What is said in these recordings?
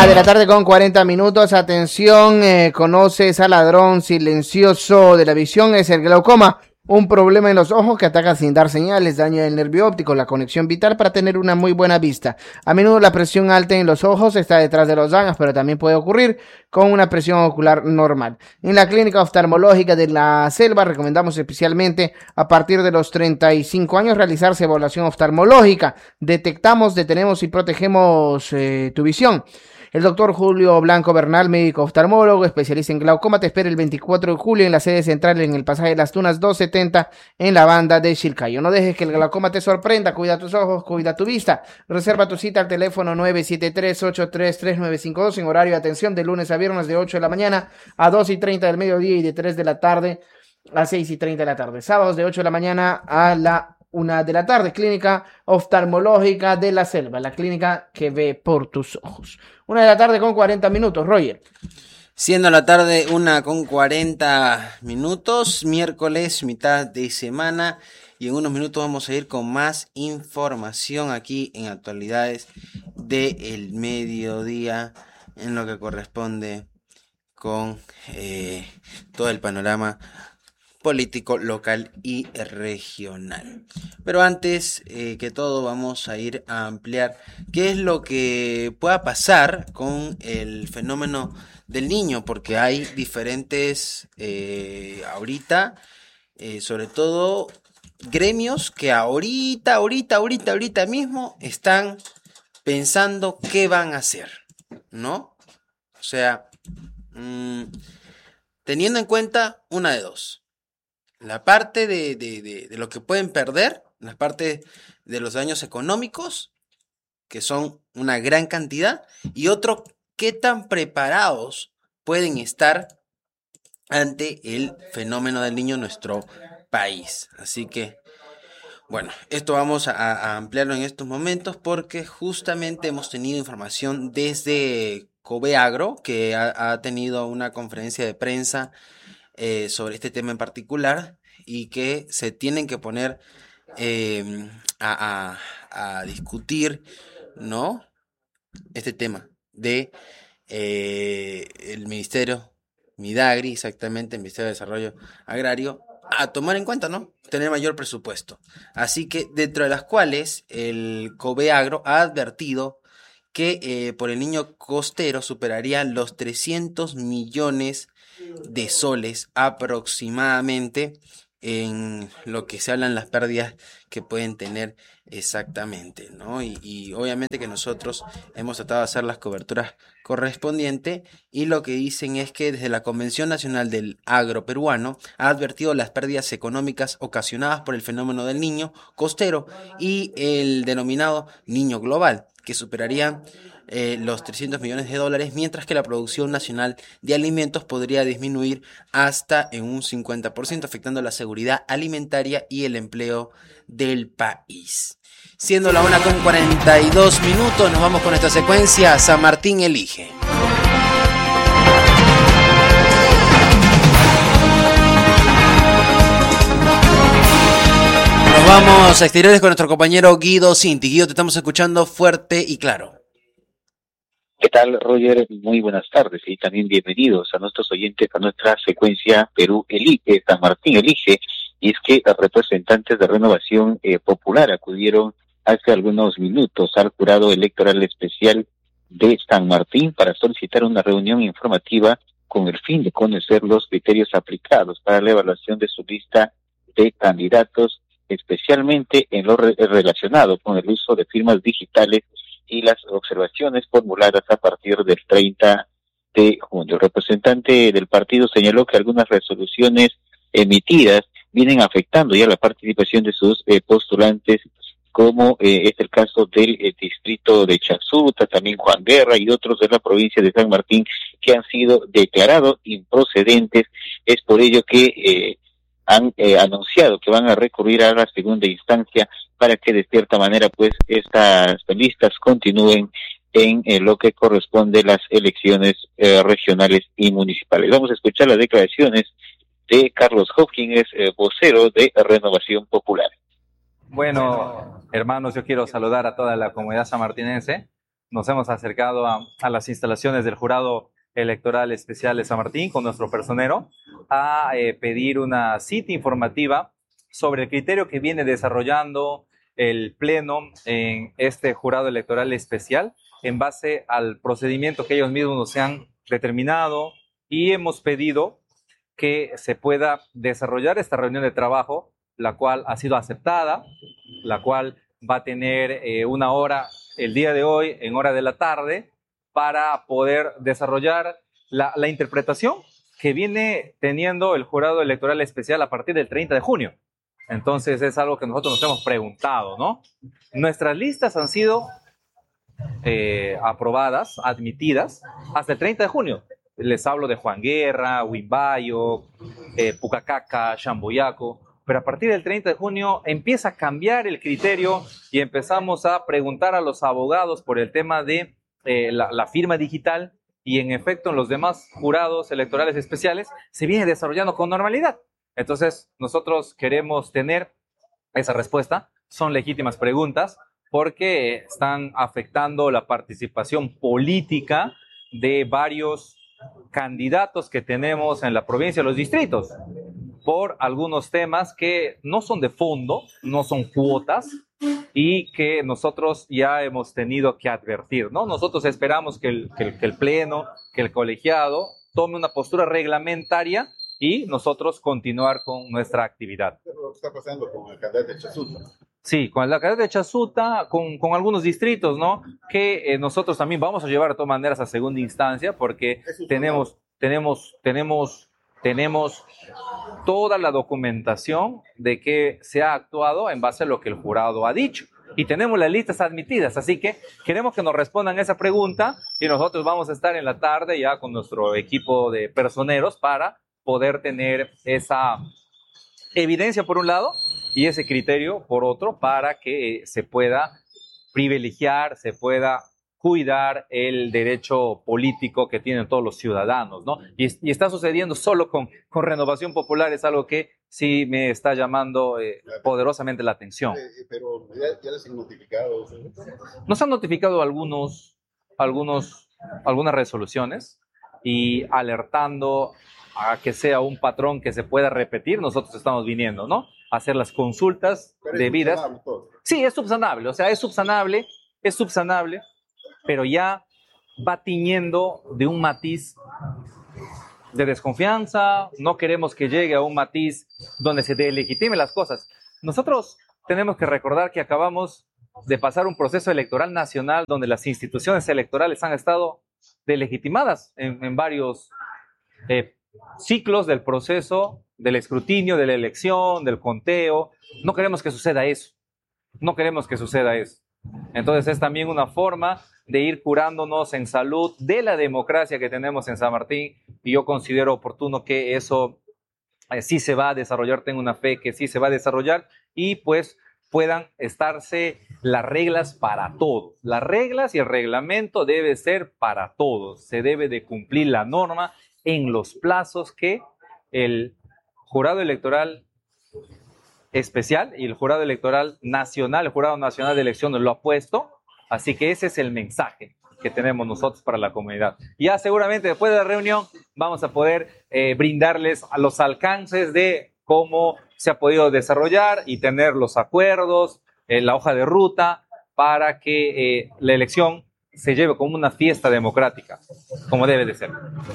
1:40 p.m. Atención, conoces al ladrón silencioso de la visión. Es el glaucoma, un problema en los ojos que ataca sin dar señales, daña el nervio óptico, la conexión vital para tener una muy buena vista. A menudo la presión alta en los ojos está detrás de los daños, pero también puede ocurrir con una presión ocular normal. En la clínica oftalmológica de la Selva recomendamos especialmente a partir de los 35 años realizarse evaluación oftalmológica. Detectamos, detenemos y protegemos tu visión. El doctor Julio Blanco Bernal, médico oftalmólogo, especialista en glaucoma, te espera el 24 de julio en la sede central en el pasaje de Las Tunas 270 en la banda de Chilcayo. No dejes que el glaucoma te sorprenda, cuida tus ojos, cuida tu vista. Reserva tu cita al teléfono 973-833-9952 en horario de atención de lunes a viernes de 8 de la mañana a 2:30 del mediodía y de 3 de la tarde a 6:30 de la tarde. Sábados de 8 de la mañana a la 1 de la tarde. Clínica oftalmológica de la Selva, la clínica que ve por tus ojos. 1:40 p.m, Roger. Siendo la tarde 1:40 p.m, miércoles, mitad de semana, y en unos minutos vamos a ir con más información aquí en Actualidades del Mediodía, en lo que corresponde con todo el panorama político local y regional. Pero antes que todo vamos a ir a ampliar qué es lo que pueda pasar con el fenómeno del niño, porque hay diferentes ahorita, sobre todo gremios que ahorita mismo están pensando qué van a hacer, ¿no? O sea, teniendo en cuenta una de dos: la parte de lo que pueden perder, la parte de los daños económicos, que son una gran cantidad, y otro, qué tan preparados pueden estar ante el fenómeno del niño en nuestro país. Así que, bueno, esto vamos a ampliarlo en estos momentos porque justamente hemos tenido información desde Coveagro, que ha tenido una conferencia de prensa sobre este tema en particular, y que se tienen que poner a discutir, ¿no?, este tema de el Ministerio Midagri, exactamente, el Ministerio de Desarrollo Agrario, a tomar en cuenta, ¿no?, tener mayor presupuesto. Así que dentro de las cuales el Coveagro ha advertido que por el niño costero superaría los 300 millones de soles aproximadamente, en lo que se hablan las pérdidas que pueden tener exactamente, ¿no? Y obviamente que nosotros hemos tratado de hacer las coberturas correspondientes, y lo que dicen es que desde la Convención Nacional del Agro Peruano ha advertido las pérdidas económicas ocasionadas por el fenómeno del niño costero y el denominado niño global, que superarían los 300 millones de dólares, mientras que la producción nacional de alimentos podría disminuir hasta en un 50%, afectando la seguridad alimentaria y el empleo del país. Siendo la 1:42 p.m, nos vamos con esta secuencia. San Martín elige. Nos vamos a exteriores con nuestro compañero Guido Cinti. Guido, te estamos escuchando fuerte y claro. ¿Qué tal, Roger? Muy buenas tardes y también bienvenidos a nuestros oyentes a nuestra secuencia Perú Elige, San Martín Elige. Y es que representantes de Renovación Popular acudieron hace algunos minutos al jurado electoral especial de San Martín para solicitar una reunión informativa con el fin de conocer los criterios aplicados para la evaluación de su lista de candidatos, especialmente en lo relacionado con el uso de firmas digitales y las observaciones formuladas a partir del 30 de junio. El representante del partido señaló que algunas resoluciones emitidas vienen afectando ya la participación de sus postulantes, como es el caso del distrito de Chasuta, también Juan Guerra y otros de la provincia de San Martín, que han sido declarados improcedentes. Es por ello que han anunciado que van a recurrir a la segunda instancia para que de cierta manera pues estas listas continúen en lo que corresponde las elecciones regionales y municipales. Vamos a escuchar las declaraciones de Carlos Hopkins, vocero de Renovación Popular. Bueno, hermanos, yo quiero saludar a toda la comunidad sanmartinense nos hemos acercado a las instalaciones del Jurado Electoral Especial de San Martín con nuestro personero a pedir una cita informativa sobre el criterio que viene desarrollando el Pleno en este Jurado Electoral Especial en base al procedimiento que ellos mismos nos han determinado, y hemos pedido que se pueda desarrollar esta reunión de trabajo, la cual ha sido aceptada, la cual va a tener una hora el día de hoy, en hora de la tarde, para poder desarrollar la interpretación que viene teniendo el Jurado Electoral Especial a partir del 30 de junio. Entonces es algo que nosotros nos hemos preguntado, ¿no? Nuestras listas han sido aprobadas, admitidas, hasta el 30 de junio. Les hablo de Juan Guerra, Huimbayo, Pucacaca, Chamboyaco, pero a partir del 30 de junio empieza a cambiar el criterio y empezamos a preguntar a los abogados por el tema de la firma digital, y en efecto en los demás jurados electorales especiales se viene desarrollando con normalidad. Entonces nosotros queremos tener esa respuesta. Son legítimas preguntas porque están afectando la participación política de varios candidatos que tenemos en la provincia, los distritos, por algunos temas que no son de fondo, no son cuotas, y que nosotros ya hemos tenido que advertir, ¿no? Nosotros esperamos que el Pleno, que el colegiado tome una postura reglamentaria y nosotros continuar con nuestra actividad. ¿Qué está pasando con el candidato de Chasuta? Sí, con la cadena de Chasuta, con algunos distritos, ¿no? Que nosotros también vamos a llevar de todas maneras a segunda instancia, porque tenemos toda la documentación de que se ha actuado en base a lo que el jurado ha dicho. Y tenemos las listas admitidas, así que queremos que nos respondan esa pregunta, y nosotros vamos a estar en la tarde ya con nuestro equipo de personeros para poder tener esa evidencia por un lado y ese criterio por otro, para que se pueda privilegiar, se pueda cuidar el derecho político que tienen todos los ciudadanos, ¿no? Y está sucediendo solo con Renovación Popular, es algo que sí me está llamando poderosamente la atención. Pero ya les han notificado. Nos han notificado algunas resoluciones, y alertando a que sea un patrón que se pueda repetir, nosotros estamos viniendo, ¿no? A hacer las consultas debidas. Sí, es subsanable, o sea, es subsanable, pero ya va tiñendo de un matiz de desconfianza. No queremos que llegue a un matiz donde se delegitime las cosas. Nosotros tenemos que recordar que acabamos de pasar un proceso electoral nacional donde las instituciones electorales han estado delegitimadas en varios ciclos del proceso, del escrutinio, de la elección, del conteo. No queremos que suceda eso. Entonces es también una forma de ir curándonos en salud de la democracia que tenemos en San Martín, y yo considero oportuno que eso sí se va a desarrollar, tengo una fe que sí se va a desarrollar, y pues puedan estarse las reglas para todos. Las reglas y el reglamento debe ser para todos. Se debe de cumplir la norma en los plazos que el Jurado Electoral Especial y el Jurado Electoral Nacional, el Jurado Nacional de Elecciones lo ha puesto. Así que ese es el mensaje que tenemos nosotros para la comunidad. Ya seguramente después de la reunión vamos a poder brindarles a los alcances de cómo se ha podido desarrollar y tener los acuerdos, la hoja de ruta, para que la elección se lleve como una fiesta democrática, como debe de ser.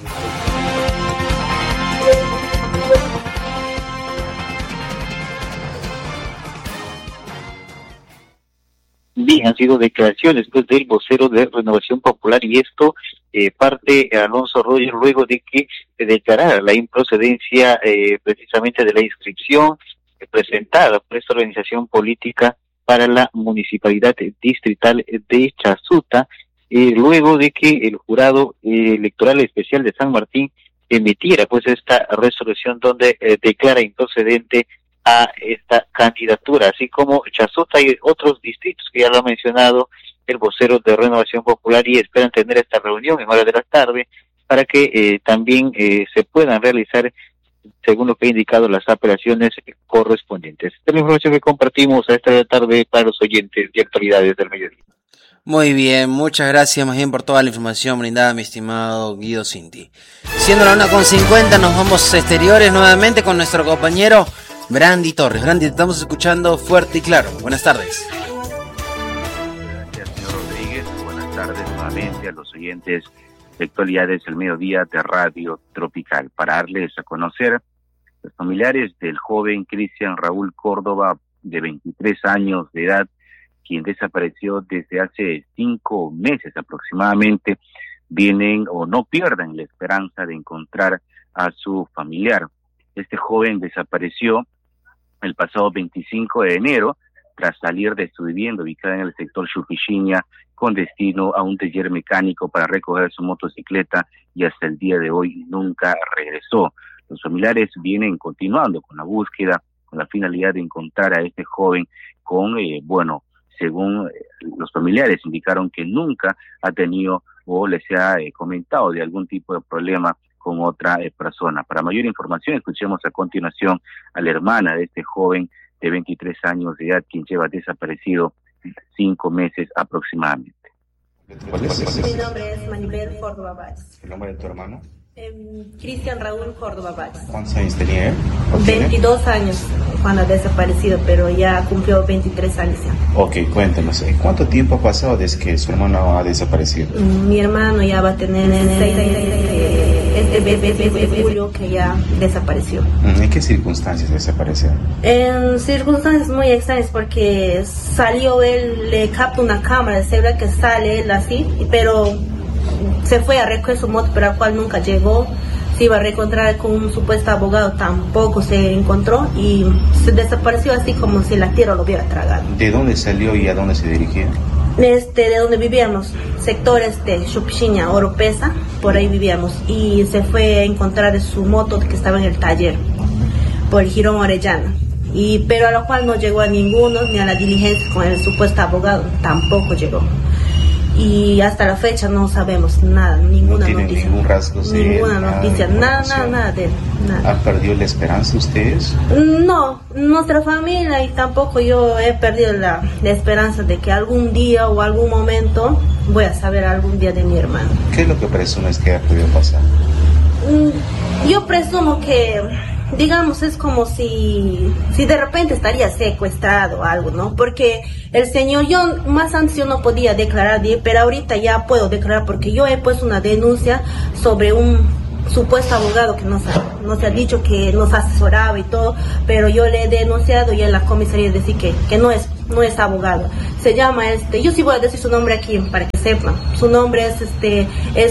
Bien, han sido declaraciones pues, del vocero de Renovación Popular, y esto parte Alonso Roger luego de que se declarara la improcedencia precisamente de la inscripción presentada por esta organización política para la municipalidad distrital de Chasuta, luego de que el Jurado Electoral Especial de San Martín emitiera pues esta resolución donde declara improcedente a esta candidatura, así como Chasuta y otros distritos que ya lo ha mencionado el vocero de Renovación Popular, y esperan tener esta reunión en hora de la tarde para que también se puedan realizar, según lo que ha indicado, las apelaciones correspondientes. Esta es la información que compartimos a esta tarde para los oyentes de Actualidades del Mediodía. Muy bien, muchas gracias más bien por toda la información brindada, mi estimado Guido Cinti. Siendo la 1:50, nos vamos a exteriores nuevamente con nuestro compañero Brandy Torres. Brandy, te estamos escuchando fuerte y claro. Buenas tardes. Gracias, señor Rodríguez. Buenas tardes nuevamente a los oyentes de Actualidades del Mediodía de Radio Tropical. Para darles a conocer, los familiares del joven Cristian Raúl Córdoba, de 23 años de edad, quien desapareció desde hace 5 meses aproximadamente, vienen o no pierden la esperanza de encontrar a su familiar. Este joven desapareció el pasado 25 de enero tras salir de su vivienda ubicada en el sector Chupichiña con destino a un taller mecánico para recoger su motocicleta, y hasta el día de hoy nunca regresó. Los familiares vienen continuando con la búsqueda con la finalidad de encontrar a este joven según los familiares indicaron que nunca ha tenido o les ha comentado de algún tipo de problema con otra persona. Para mayor información, escuchemos a continuación a la hermana de este joven de 23 años de edad, quien lleva desaparecido 5 meses aproximadamente. Mi nombre es Maribel Córdoba Valls. ¿El nombre de tu hermano? Cristian Raúl Córdoba Valls. ¿Cuántos años tenía él? 22 años cuando ha desaparecido, pero ya cumplió 23 años ya. Ok, cuéntanos, ¿cuánto tiempo ha pasado desde que su hermano ha desaparecido? Mi hermano ya va a tener 6 de julio que ya desapareció. ¿En qué circunstancias desapareció? En circunstancias muy extrañas, porque salió él, le capta una cámara, se ve que sale él así, pero se fue a recoger su moto, pero al cual nunca llegó. Se iba a reencontrar con un supuesto abogado, tampoco se encontró, y se desapareció así como si la tierra lo hubiera tragado. ¿De dónde salió y a dónde se dirigía? De donde vivíamos, sectores de Chupichiña, Oropesa, por ahí vivíamos, y se fue a encontrar su moto que estaba en el taller, por el Girón Orellana, pero a lo cual no llegó a ninguno, ni a la diligencia con el supuesto abogado, tampoco llegó. Y hasta la fecha no sabemos nada, ninguna noticia. Ningún rasgo de ninguna noticia, nada de él, nada. ¿Han perdido la esperanza ustedes? No, nuestra familia y tampoco yo he perdido la esperanza de que algún día o algún momento voy a saber algún día de mi hermano. ¿Qué es lo que presumes que ha podido pasar? Yo presumo que, digamos, es como si de repente estaría secuestrado o algo, ¿no? Porque el señor, yo más antes yo no podía declarar, pero ahorita ya puedo declarar, porque yo he puesto una denuncia sobre un supuesto abogado que nos ha dicho que nos asesoraba y todo, pero yo le he denunciado y en la comisaría decir que no es abogado. Se llama yo sí voy a decir su nombre aquí para que sepan. Su nombre es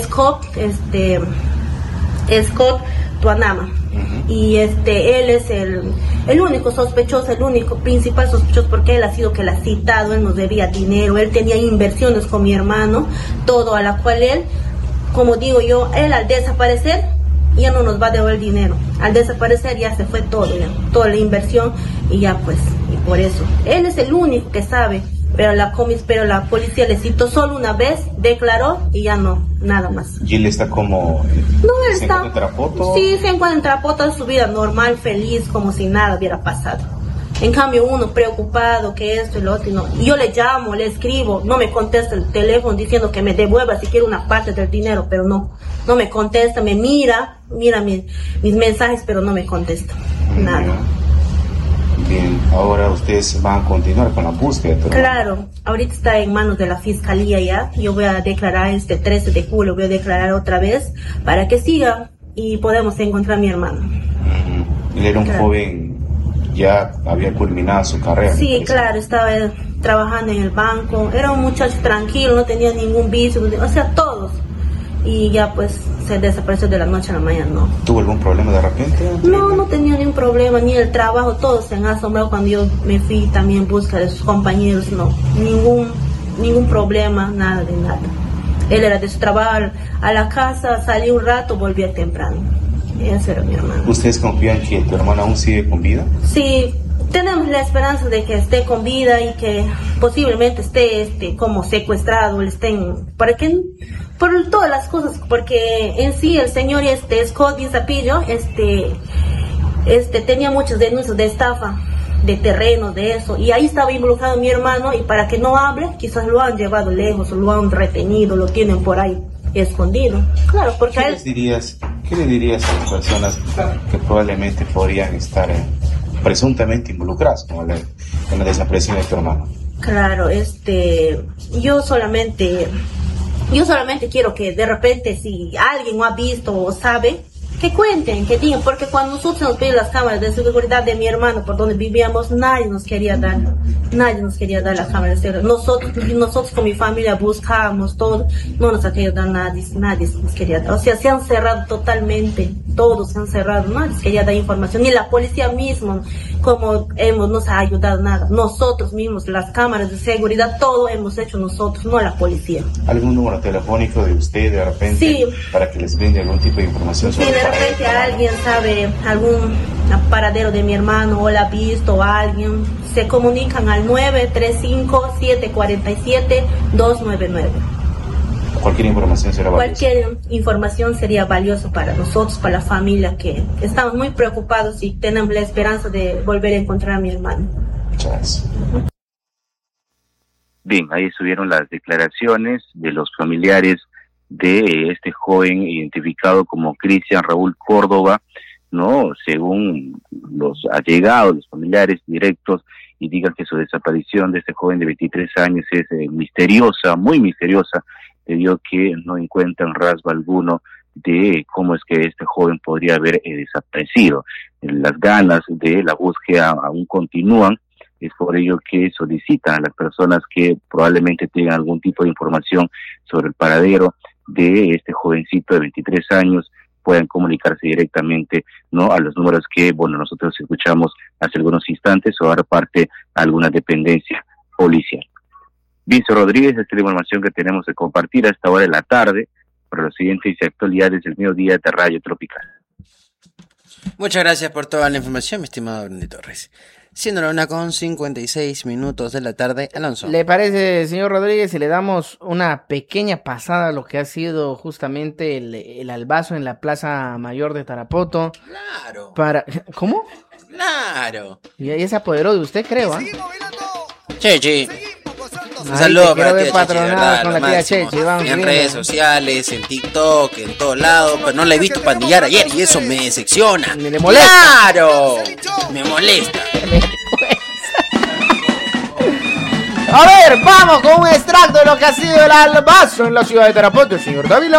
Scott Tuanama. Y él es el único sospechoso, el único principal sospechoso, porque él ha sido que la ha citado, él nos debía dinero, él tenía inversiones con mi hermano, todo, a la cual él, como digo yo, él al desaparecer ya no nos va a devolver el dinero, al desaparecer ya se fue todo, ya, toda la inversión, y ya pues, y por eso, él es el único que sabe, pero la policía le citó solo una vez, declaró y ya no, nada más. ¿Y él está como... No, él ¿Se está... encuentra en Tarapoto? Sí, se encuentra en Tarapoto, su vida normal, feliz, como si nada hubiera pasado. En cambio uno preocupado, que esto y lo otro, y no. Yo le llamo, le escribo, no me contesta el teléfono diciendo que me devuelva si quiere una parte del dinero, pero no me contesta, me mira mis mensajes, pero no me contesta, nada. Bien, ahora ustedes van a continuar con la búsqueda. Claro, ahorita está en manos de la fiscalía ya. Yo voy a declarar 13 de julio, voy a declarar otra vez para que siga y podamos encontrar a mi hermano. Él era un joven, ya había culminado su carrera. Sí, claro, estaba trabajando en el banco, era un muchacho tranquilo, no tenía ningún vicio, o sea, todos. Y ya pues se desapareció de la noche a la mañana, ¿no? ¿Tuvo algún problema de repente? No tenía ningún problema, ni el trabajo, todos se han asombrado cuando yo me fui también en busca de sus compañeros, no, ningún problema, nada de nada. Él era de su trabajo a la casa, salía un rato, volvía temprano. Ese era mi hermano. ¿Ustedes confían que tu hermano aún sigue con vida? Sí, tenemos la esperanza de que esté con vida y que posiblemente esté como secuestrado, por todas las cosas, porque en sí el señor Scott Zapillo tenía muchas denuncias de estafa de terreno, de eso, y ahí estaba involucrado mi hermano, y para que no hable, quizás lo han llevado lejos, lo han retenido, lo tienen por ahí escondido. Claro, porque ¿Qué le dirías a las personas que probablemente podrían estar presuntamente involucradas con la desaparición de tu hermano? Claro, yo solamente quiero que de repente, si alguien lo ha visto o sabe, que cuenten, que digan, porque cuando nosotros nos piden las cámaras de seguridad de mi hermano por donde vivíamos, nadie nos quería dar las cámaras de seguridad. Nosotros con mi familia buscábamos todo, no nos ha querido dar nadie nos quería dar. O sea, se han cerrado totalmente, todos se han cerrado, nadie nos quería dar información, ni la policía mismo, nos ha ayudado nada. Nosotros mismos, las cámaras de seguridad, todo hemos hecho nosotros, no la policía. ¿Algún número telefónico de usted de repente? Sí. Para que les brinde algún tipo de información sobre de repente alguien sabe algún paradero de mi hermano o la ha visto o alguien, se comunican al 935-747-299. Cualquier información será valiosa. Cualquier información sería valiosa para nosotros, para la familia, que estamos muy preocupados y tenemos la esperanza de volver a encontrar a mi hermano. Muchas gracias. Bien, ahí subieron las declaraciones de los familiares de este joven identificado como Cristian Raúl Córdoba, ¿no? Según los allegados, los familiares directos, indican que su desaparición de este joven de 23 años es misteriosa, muy misteriosa, debido a que no encuentran rasgo alguno de cómo es que este joven podría haber desaparecido. Las ganas de la búsqueda aún continúan. Es por ello que solicitan a las personas que probablemente tengan algún tipo de información sobre el paradero de este jovencito de 23 años, puedan comunicarse directamente, ¿no?, a los números que, nosotros escuchamos hace algunos instantes, o dar parte a alguna dependencia policial. Vince Rodríguez, esta es la información que tenemos que compartir a esta hora de la tarde para los siguientes actualidades del mediodía de Radio Tropical. Muchas gracias por toda la información, mi estimado Brundy Torres. Siendo la 1:56 de la tarde, Alonso. ¿Le parece, señor Rodríguez, si le damos una pequeña pasada a lo que ha sido justamente el albazo en la Plaza Mayor de Tarapoto? Claro. ¿Cómo? Claro. Y ahí se apoderó de usted, creo, ¿ah? Chechi. Un saludo para ti, Chechi, de verdad, con la tía Chechi, vamos en redes sociales, en TikTok, en todos lados, pero no la he visto pandillar ayer y eso me decepciona. Me molesta. ¡Claro! Me molesta. A ver, vamos con un extracto de lo que ha sido el albazo en la ciudad de Tarapoto, señor Dávila.